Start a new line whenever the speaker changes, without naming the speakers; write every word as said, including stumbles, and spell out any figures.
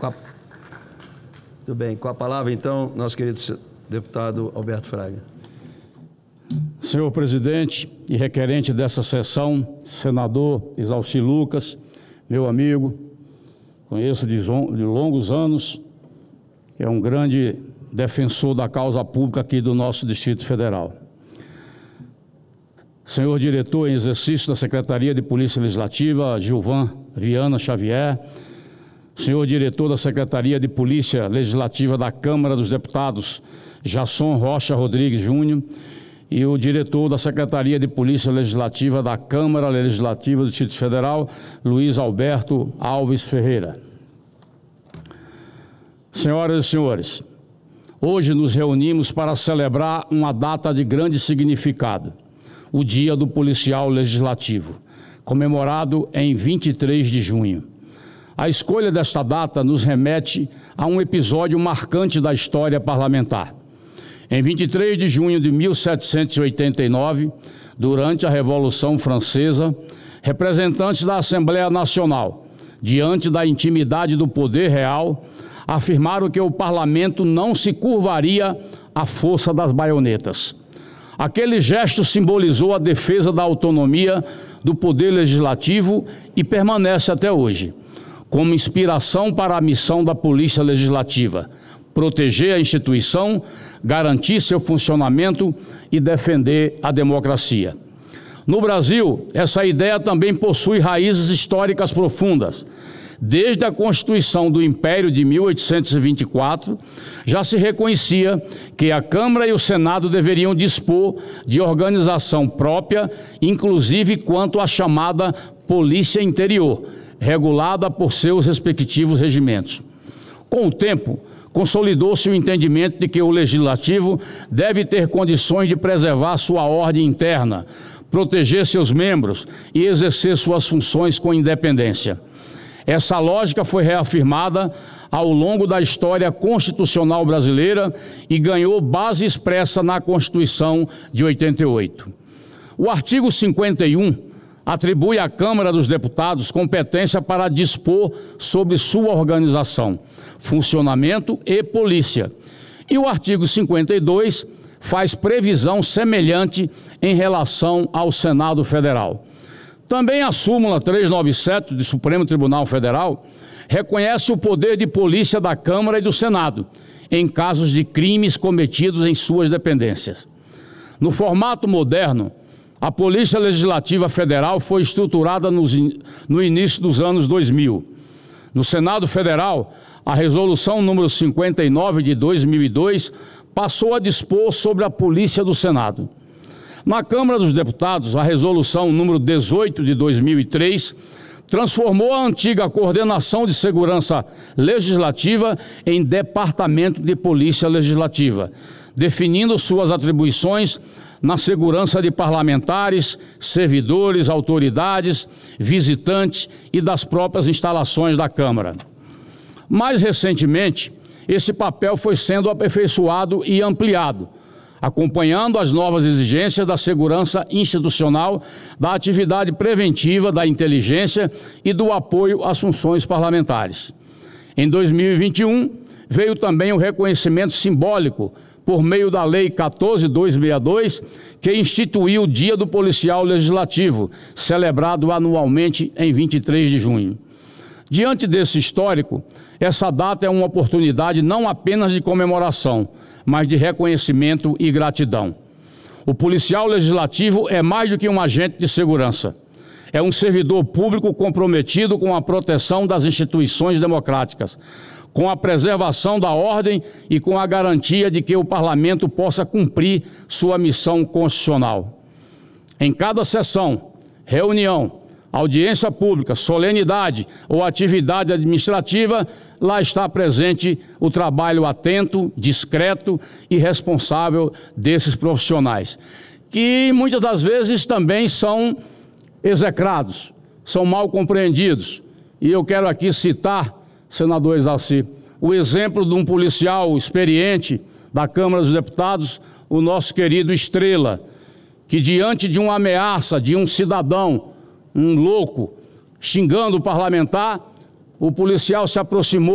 Com a... Muito bem. Com a palavra, então, nosso querido deputado Alberto Fraga.
Senhor presidente e requerente dessa sessão, senador Exalci Lucas, meu amigo, conheço de longos anos, é um grande defensor da causa pública aqui do nosso Distrito Federal. Senhor diretor em exercício da Secretaria de Polícia Legislativa, Gilvan Viana Xavier, senhor diretor da Secretaria de Polícia Legislativa da Câmara dos Deputados, Jasson Rocha Rodrigues Júnior, e o diretor da Secretaria de Polícia Legislativa da Câmara Legislativa do Distrito Federal, Luiz Alberto Alves Ferreira. Senhoras e senhores, hoje nos reunimos para celebrar uma data de grande significado, o Dia do Policial Legislativo, comemorado em vinte e três de junho. A escolha desta data nos remete a um episódio marcante da história parlamentar. Em vinte e três de junho de mil setecentos e oitenta e nove, durante a Revolução Francesa, representantes da Assembleia Nacional, diante da intimidade do poder real, afirmaram que o parlamento não se curvaria à força das baionetas. Aquele gesto simbolizou a defesa da autonomia do poder legislativo e permanece até hoje, como inspiração para a missão da Polícia Legislativa: proteger a instituição, garantir seu funcionamento e defender a democracia. No Brasil, essa ideia também possui raízes históricas profundas. Desde a Constituição do Império de mil oitocentos e vinte e quatro, já se reconhecia que a Câmara e o Senado deveriam dispor de organização própria, inclusive quanto à chamada Polícia Interior, regulada por seus respectivos regimentos. Com o tempo, consolidou-se o entendimento de que o Legislativo deve ter condições de preservar sua ordem interna, proteger seus membros e exercer suas funções com independência. Essa lógica foi reafirmada ao longo da história constitucional brasileira e ganhou base expressa na Constituição de oitenta e oito. O artigo cinquenta e um atribui à Câmara dos Deputados competência para dispor sobre sua organização, funcionamento e polícia. E o artigo cinquenta e dois faz previsão semelhante em relação ao Senado Federal. Também a súmula trezentos e noventa e sete do Supremo Tribunal Federal reconhece o poder de polícia da Câmara e do Senado em casos de crimes cometidos em suas dependências. No formato moderno, a Polícia Legislativa Federal foi estruturada nos, no início dos anos dois mil. No Senado Federal, a Resolução número cinquenta e nove de dois mil e dois passou a dispor sobre a Polícia do Senado. Na Câmara dos Deputados, a Resolução número dezoito de dois mil e três transformou a antiga Coordenação de Segurança Legislativa em Departamento de Polícia Legislativa, definindo suas atribuições na segurança de parlamentares, servidores, autoridades, visitantes e das próprias instalações da Câmara. Mais recentemente, esse papel foi sendo aperfeiçoado e ampliado, acompanhando as novas exigências da segurança institucional, da atividade preventiva, da inteligência e do apoio às funções parlamentares. Em dois mil e vinte e um, veio também o reconhecimento simbólico por meio da Lei quatorze mil duzentos e sessenta e dois, que instituiu o Dia do Policial Legislativo, celebrado anualmente em vinte e três de junho. Diante desse histórico, essa data é uma oportunidade não apenas de comemoração, mas de reconhecimento e gratidão. O policial legislativo é mais do que um agente de segurança. É um servidor público comprometido com a proteção das instituições democráticas, com a preservação da ordem e com a garantia de que o parlamento possa cumprir sua missão constitucional. Em cada sessão, reunião, audiência pública, solenidade ou atividade administrativa, lá está presente o trabalho atento, discreto e responsável desses profissionais, que muitas das vezes também são execrados, são mal compreendidos. E eu quero aqui citar, senador Exalci, o exemplo de um policial experiente da Câmara dos Deputados, o nosso querido Estrela, que diante de uma ameaça de um cidadão, um louco, xingando o parlamentar, o policial se aproximou